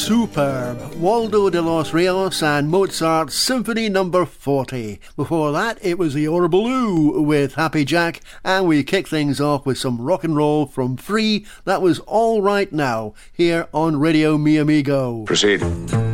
superb. Waldo de los Rios and Mozart's Symphony No. 40. Before that, it was the Orbaloo with Happy Jack, and we kick things off with some rock and roll from Free. That was All Right Now, here on Radio Mi Amigo. Proceed.